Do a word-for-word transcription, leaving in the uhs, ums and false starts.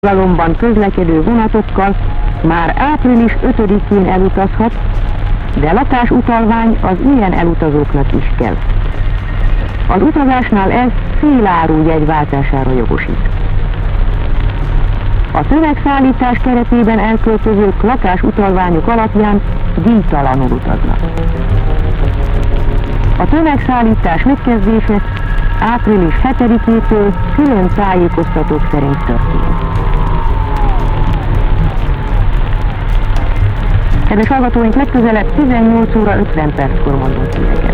Forgalomban közlekedő vonatokkal már április ötödikén elutazhat, de lakásutalvány az ilyen elutazóknak is kell. Az utazásnál ez féláru jegyváltására jogosít. A tömegszállítás keretében elköltözők lakásutalványok alapján díjtalanul utaznak. A tömegszállítás megkezdése április hetedikétől külön tájékoztatók szerint történik. Kedves hallgatóink, legközelebb tizennyolc óra ötven perckor mondunk híreket.